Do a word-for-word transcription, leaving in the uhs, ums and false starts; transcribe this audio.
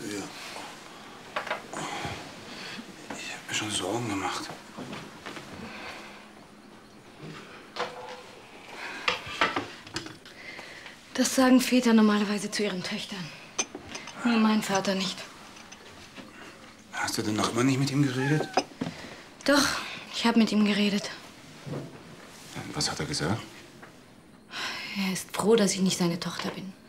früher. Ich habe mir schon Sorgen gemacht. Das sagen Väter normalerweise zu ihren Töchtern. Nur mein Vater nicht. Hast du denn noch immer nicht mit ihm geredet? Doch, ich habe mit ihm geredet. Was hat er gesagt? Er ist froh, dass ich nicht seine Tochter bin.